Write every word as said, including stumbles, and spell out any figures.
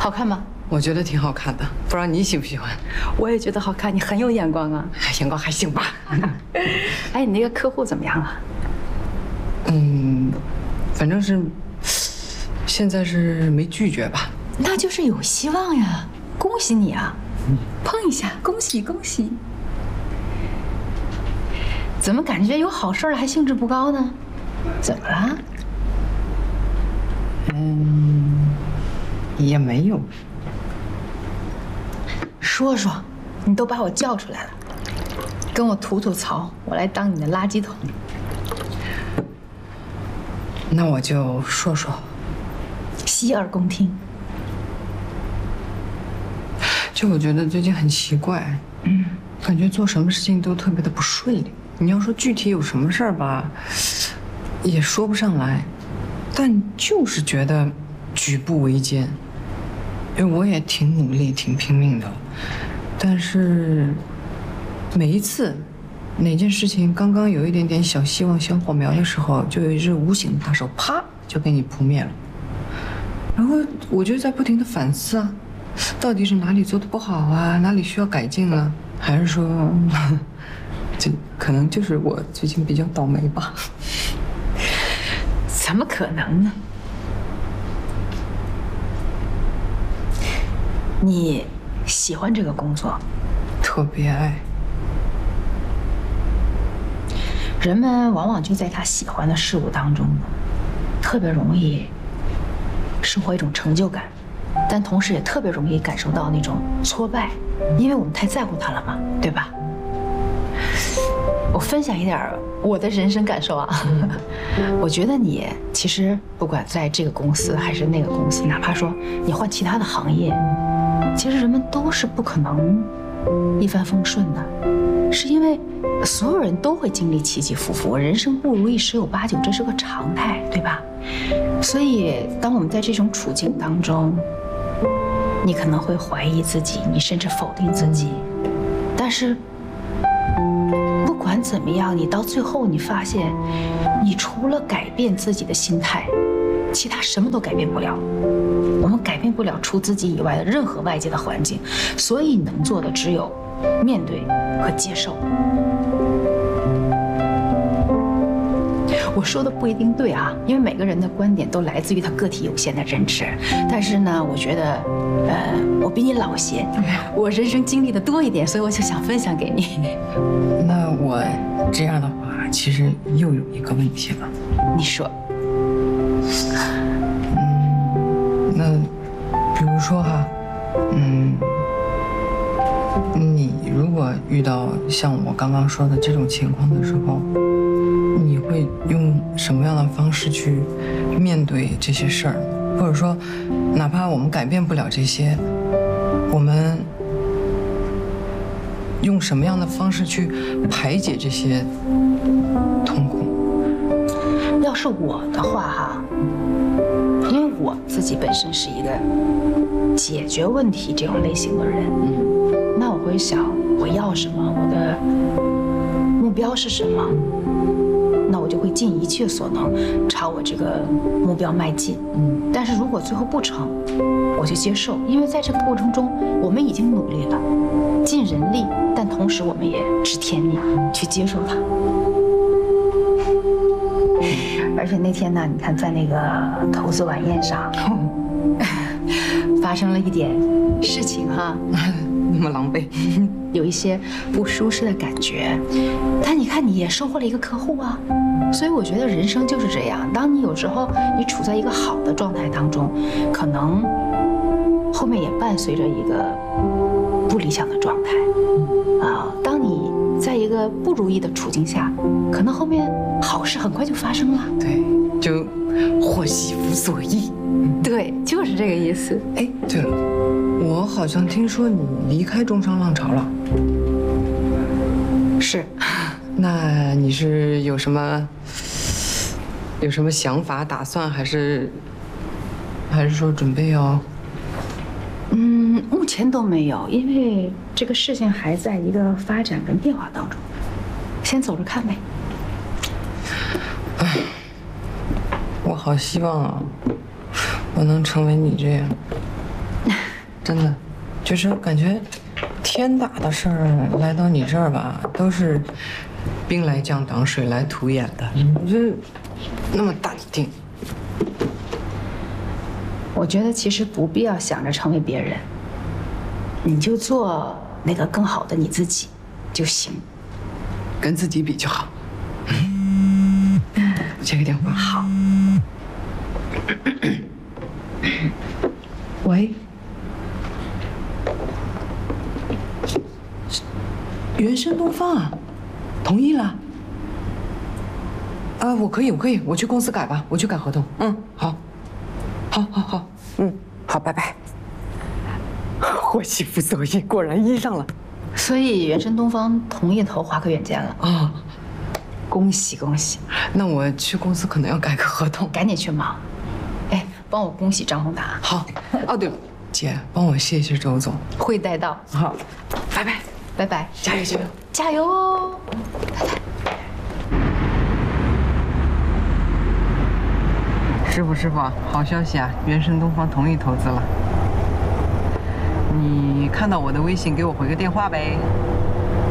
好看吗？ 我觉得挺好看的，不知道你喜不喜欢？ 我也觉得好看，你很有眼光啊。 眼光还行吧。 哎，你那个客户怎么样了？ 嗯，反正是现在是没拒绝吧？ 那就是有希望呀！恭喜你啊！碰一下，恭喜恭喜！怎么感觉有好事了还兴致不高呢？怎么了？ 嗯，也没有。 说说，你都把我叫出来了，跟我吐吐槽，我来当你的垃圾桶。 那我就说说， 洗耳恭听。 就我觉得最近很奇怪，嗯，感觉做什么事情都特别的不顺利。你要说具体有什么事儿吧，也说不上来，但就是觉得举步维艰。因为我也挺努力、挺拼命的，但是每一次哪件事情刚刚有一点点小希望、小火苗的时候，就有一只无形的大手啪就给你扑灭了。然后我就在不停的反思啊，到底是哪里做的不好啊，哪里需要改进啊，还是说，这可能就是我最近比较倒霉吧？ 怎么可能呢？你喜欢这个工作？ 特别爱。 人们往往就在他喜欢的事物当中，特别容易收获一种成就感，但同时也特别容易感受到那种挫败，因为我们太在乎他了嘛，对吧？我分享一点我的人生感受啊，我觉得你其实不管在这个公司还是那个公司，哪怕说你换其他的行业，其实人们都是不可能一帆风顺的，是因为所有人都会经历起起伏伏，人生不如意十有八九，这是个常态，对吧？所以当我们在这种处境当中，你可能会怀疑自己，你甚至否定自己，但是不管怎么样，你到最后你发现，你除了改变自己的心态，其他什么都改变不了。我们改变不了除自己以外的任何外界的环境，所以能做的只有面对和接受。我说的不一定对啊，因为每个人的观点都来自于他个体有限的认知。但是呢，我觉得，呃，我比你老些，我人生经历的多一点，所以我就想分享给你。 那我这样的话，其实又有一个问题了。 你说。 嗯，那比如说哈，嗯，你如果遇到像我刚刚说的这种情况的时候，你会用什么样的方式去面对这些事儿？或者说，哪怕我们改变不了这些，我们用什么样的方式去排解这些痛苦？ 要是我的话哈，因为我自己本身是一个解决问题这种类型的人，那我会想我要什么，我的目标是什么，那我就会尽一切所能朝我这个目标迈进。嗯，但是如果最后不成，我就接受，因为在这个过程中我们已经努力了，尽人力，但同时我们也知天命，去接受它。而且那天呢，你看在那个投资晚宴上，发生了一点事情哈， 那么狼狈， 有一些不舒适的感觉。但你看，你也收获了一个客户啊，所以我觉得人生就是这样。当你有时候你处在一个好的状态当中，可能后面也伴随着一个不理想的状态啊。当你在一个不如意的处境下，可能后面好事很快就发生了。 对，就祸兮福所依。 对，就是这个意思。 哎，对了，我好像听说你离开中商浪潮了。 是。 那你是有什么有什么想法、打算，还是还是说准备要？ 嗯，目前都没有，因为这个事情还在一个发展跟变化当中，先走着看呗。 哎，我好希望啊，我能成为你这样。 真的，就是感觉天大的事儿来到你这儿吧，都是兵来将挡，水来土掩的。我觉得那么淡定。 我觉得其实不必要想着成为别人，你就做那个更好的你自己就行。 跟自己比就好。我接个电话。 好。 喂。原生东方啊，同意了。啊，我可以，我可以，我去公司改吧，我去改合同。嗯，好，好，好，好，嗯，好，拜拜。我媳妇走音，果然依上了。 所以原生东方同意投华科远见了啊， 恭喜恭喜！ 那我去公司可能要改个合同， 赶紧去忙。哎，帮我恭喜张宏达。 好。哦，对了，姐，帮我谢谢周总， 会带到。 好，拜拜， 拜拜， 加油加油， 加油哦！拜拜。 师傅，师傅，好消息啊！原生东方同意投资了。你看到我的微信，给我回个电话呗。